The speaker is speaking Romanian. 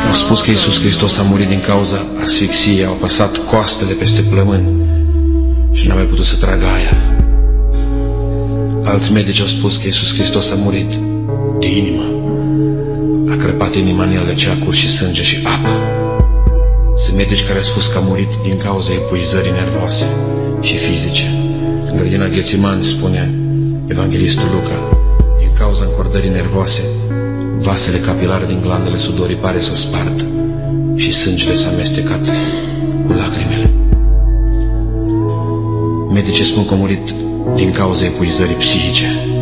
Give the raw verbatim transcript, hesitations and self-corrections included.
Au spus că Iisus Hristos a murit din cauza asfixiei, au apăsat coastele peste plămâni și n-a mai putut să tragă aer. Alți medici au spus că Iisus Hristos a murit de inimă. A crăpat inima în el de aceea curs și sânge și apă. Sunt medici care au spus că a murit din cauza epuizării nervoase și fizice. În grădina Ghețimani, spune evanghelistul Luca, din cauza încordării nervoase, vasele capilare din glandele sudorii pare să o spartă și sângele s-a amestecat cu lacrimele. Medicii spun că a murit din cauza epuizării psihice.